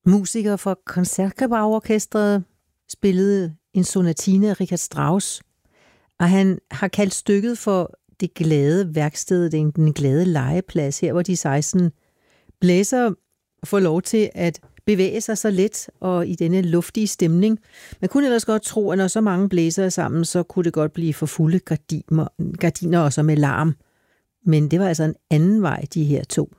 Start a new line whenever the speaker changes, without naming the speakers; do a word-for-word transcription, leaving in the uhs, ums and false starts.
musiker for Koncertgebauorkestret, spillede en sonatine af Richard Strauss, og han har kaldt stykket for det glade værksted, den glade legeplads, her hvor de seksten blæsere får lov til at bevæge sig så let og i denne luftige stemning. Man kunne ellers godt tro, at når så mange blæsere sammen, så kunne det godt blive for fulde gardiner, gardiner også med larm. Men det var altså en anden vej, de her to.